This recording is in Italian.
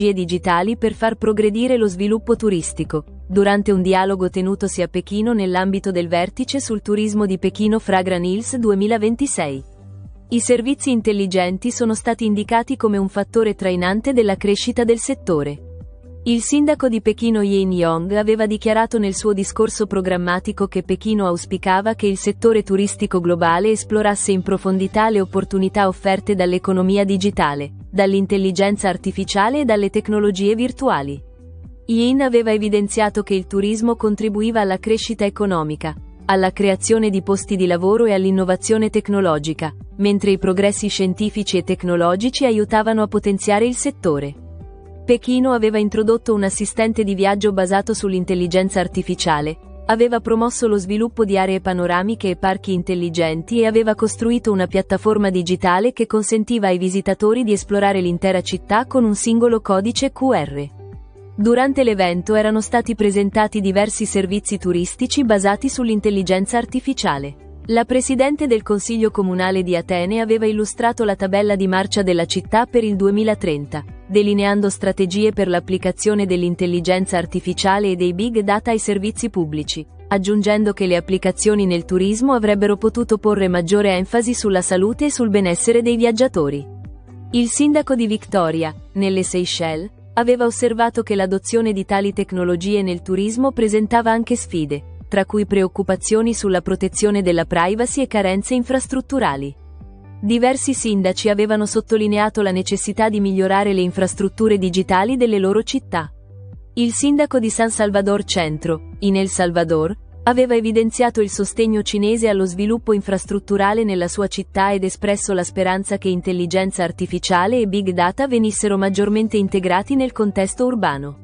digitali per far progredire lo sviluppo turistico, durante un dialogo tenutosi a Pechino nell'ambito del vertice sul turismo di Pechino Fragrance Hills 2026. I servizi intelligenti sono stati indicati come un fattore trainante della crescita del settore. Il sindaco di Pechino Yin Yong aveva dichiarato nel suo discorso programmatico che Pechino auspicava che il settore turistico globale esplorasse in profondità le opportunità offerte dall'economia digitale, dall'intelligenza artificiale e dalle tecnologie virtuali. Yin aveva evidenziato che il turismo contribuiva alla crescita economica, alla creazione di posti di lavoro e all'innovazione tecnologica, mentre i progressi scientifici e tecnologici aiutavano a potenziare il settore. Pechino aveva introdotto un assistente di viaggio basato sull'intelligenza artificiale, aveva promosso lo sviluppo di aree panoramiche e parchi intelligenti e aveva costruito una piattaforma digitale che consentiva ai visitatori di esplorare l'intera città con un singolo codice QR. Durante l'evento erano stati presentati diversi servizi turistici basati sull'intelligenza artificiale. La presidente del Consiglio Comunale di Atene aveva illustrato la tabella di marcia della città per il 2030, delineando strategie per l'applicazione dell'intelligenza artificiale e dei big data ai servizi pubblici, aggiungendo che le applicazioni nel turismo avrebbero potuto porre maggiore enfasi sulla salute e sul benessere dei viaggiatori. Il sindaco di Victoria, nelle Seychelles, aveva osservato che l'adozione di tali tecnologie nel turismo presentava anche sfide, tra cui preoccupazioni sulla protezione della privacy e carenze infrastrutturali. Diversi sindaci avevano sottolineato la necessità di migliorare le infrastrutture digitali delle loro città. Il sindaco di San Salvador Centro, in El Salvador, aveva evidenziato il sostegno cinese allo sviluppo infrastrutturale nella sua città ed espresso la speranza che intelligenza artificiale e big data venissero maggiormente integrati nel contesto urbano.